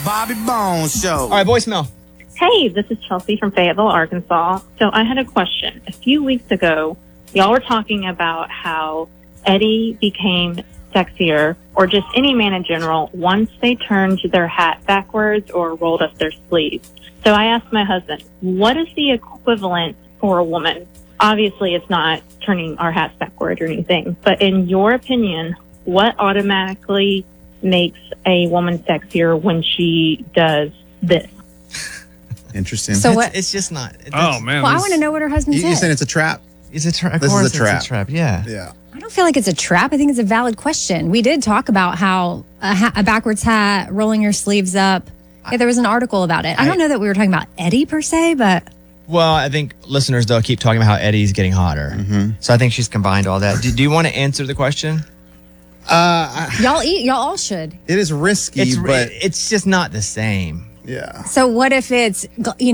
Bobby Bones Show. All right, voicemail. Hey, this is Chelsea from Fayetteville, Arkansas. So I had a question. A few weeks ago, y'all were talking about how Eddie became sexier, or just any man in general, once they turned their hat backwards or rolled up their sleeves. So I asked my husband, what is the equivalent for a woman? Obviously, it's not turning our hats backward or anything, but in your opinion, what automatically makes a woman sexier when she does this? Interesting. So what? It's just not. Oh, man. Well, I want to know what her husband said. You saying it's a trap? It's a trap. This is a trap. It's a trap. Yeah. Yeah. I don't feel like it's a trap. I think it's a valid question. We did talk about how a backwards hat, rolling your sleeves up. Yeah, there was an article about it. I don't know that we were talking about Eddie per se, but... Well, I think listeners, though, keep talking about how Eddie's getting hotter. Mm-hmm. So I think she's combined all that. Do you want to answer the question? Y'all all should. It is risky, but... It's just not the same. Yeah. So what if it's,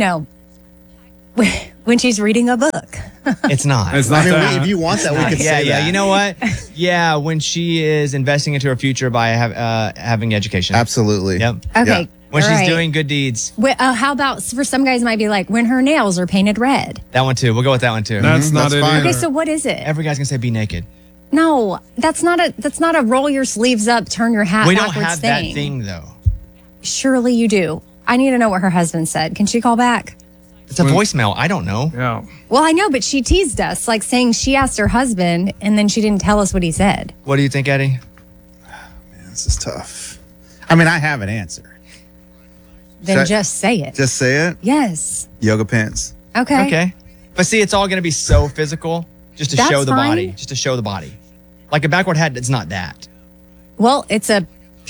when she's reading a book? It's not. It's not if you want that, we could say that. Yeah, you know what? Yeah, when she is investing into her future by having education. Absolutely. Yep. Okay. Yeah. When she's right. doing good deeds. How about, for some guys, it might be like when her nails are painted red. That one, too. We'll go with that one, too. That's not it fine. either. Okay, so what is it? Every guy's going to say be naked. No, that's not a roll your sleeves up, turn your hat We don't backwards have that thing, though. Surely you do. I need to know what her husband said. Can she call back? It's a voicemail. I don't know. Yeah. Well, I know, but she teased us, like saying she asked her husband, and then she didn't tell us what he said. What do you think, Eddie? Man, this is tough. I mean, I have an answer. Then just say it. Just say it? Yes. Yoga pants. Okay. Okay. But see, it's all going to be so physical just to That's show the fine. body. Just to show the body. Like a backward hat, it's not that. Well, it's an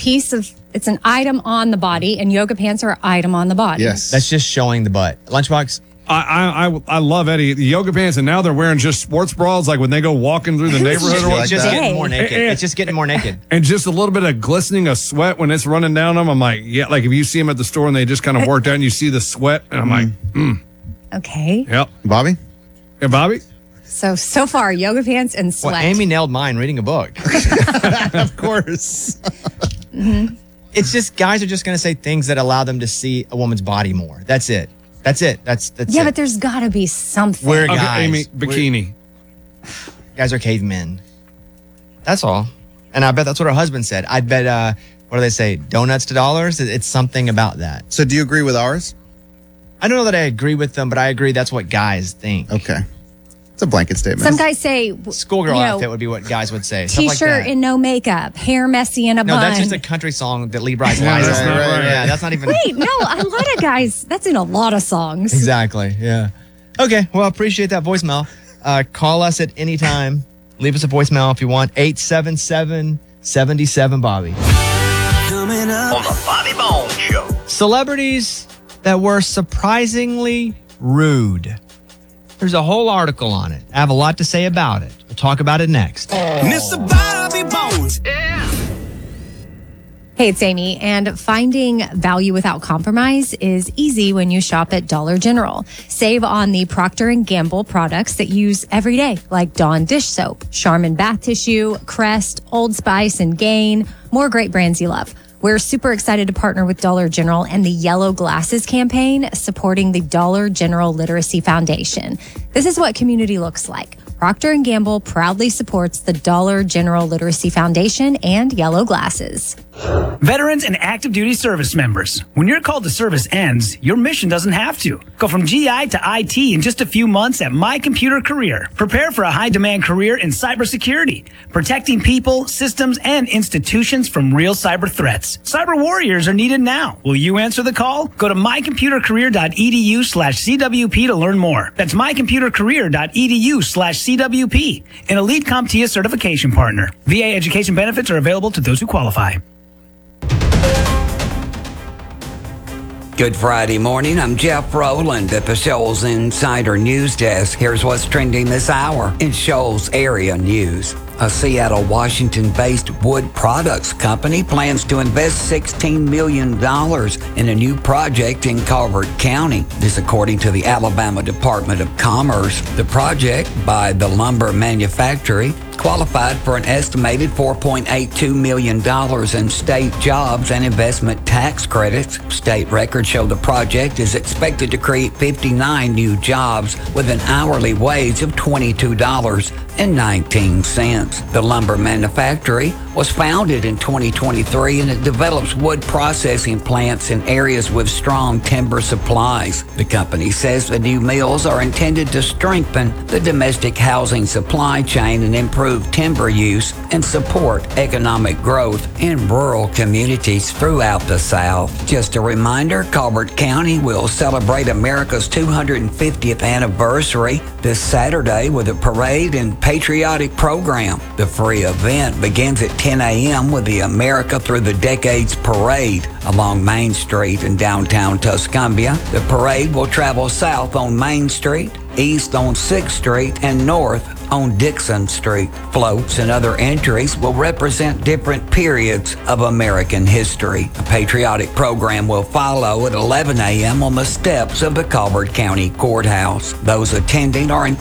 item on the body, and yoga pants are an item on the body. Yes. That's just showing the butt. Lunchbox? I love Eddie. The yoga pants, and now they're wearing just sports bras like when they go walking through the neighborhood or It's what. just that? getting more naked. And- It's just getting more naked. And just a little bit of glistening of sweat when it's running down them. I'm like, yeah, like if you see them at the store and they just kind of worked out and you see the sweat, and I'm like, Okay. yep. Bobby? Yeah, Bobby? So far, yoga pants and sweat. Well, Amy nailed mine reading a book. Of course. It's just guys are just going to say things that allow them to see a woman's body more. That's it. That's it. That's Yeah, it. but there's got to be something. We're Okay, guys. Amy, bikini. Guys are cavemen. That's all. And I bet that's what her husband said. I bet, what do they say? Donuts to dollars? It's something about that. So do you agree with ours? I don't know that I agree with them, but I agree that's what guys think. Okay. It's a blanket statement. Some guys say Schoolgirl you know, outfit would be what guys would say. Stuff like T-shirt that. and no makeup, hair messy in a No, bun. that's just a country song that Lee Bryce Yeah, lies that's on. not right. Yeah, that's not even. Wait, no, a lot of guys. That's in a lot of songs. Exactly. Yeah. Okay. Well, I appreciate that voicemail. Call us at any time. Leave us a voicemail if you want. 877-77-Bobby. Coming up on the Bobby Bones Show. Celebrities that were surprisingly rude. There's a whole article on it. I have a lot to say about it. We'll talk about it next. Mr. Bobby Bones. Hey, it's Amy, and finding value without compromise is easy when you shop at Dollar General. Save on the Procter & Gamble products that you use every day, like Dawn dish soap, Charmin bath tissue, Crest, Old Spice, and Gain. More great brands you love. We're super excited to partner with Dollar General and the Yellow Glasses campaign, supporting the Dollar General Literacy Foundation. This is what community looks like. Procter & Gamble proudly supports the Dollar General Literacy Foundation and Yellow Glasses. Veterans and active duty service members, when your call to service ends, your mission doesn't have to. Go from GI to IT in just a few months at My Computer Career. Prepare for a high-demand career in cybersecurity, protecting people, systems, and institutions from real cyber threats. Cyber warriors are needed now. Will you answer the call? Go to mycomputercareer.edu/CWP to learn more. That's mycomputercareer.edu/CWP, an elite CompTIA certification partner. VA education benefits are available to those who qualify. Good Friday morning. I'm Jeff Rowland at the Shoals Insider News Desk. Here's what's trending this hour in Shoals area news. A Seattle, Washington-based wood products company plans to invest $16 million in a new project in Calvert County. This according to the Alabama Department of Commerce. The project by the lumber manufacturer qualified for an estimated $4.82 million in state jobs and investment tax credits. State records show the project is expected to create 59 new jobs with an hourly wage of $22.19. The lumber manufactory was founded in 2023 and it develops wood processing plants in areas with strong timber supplies. The company says the new mills are intended to strengthen the domestic housing supply chain and improve timber use and support economic growth in rural communities throughout the South. Just a reminder, Colbert County will celebrate America's 250th anniversary this Saturday with a parade and patriotic program. The free event begins at 10 a.m. with the America Through the Decades Parade along Main Street in downtown Tuscumbia. The parade will travel south on Main Street, east on 6th Street, and north on Dixon Street. Floats and other entries will represent different periods of American history. A patriotic program will follow at 11 a.m. on the steps of the Colbert County Courthouse. Those attending are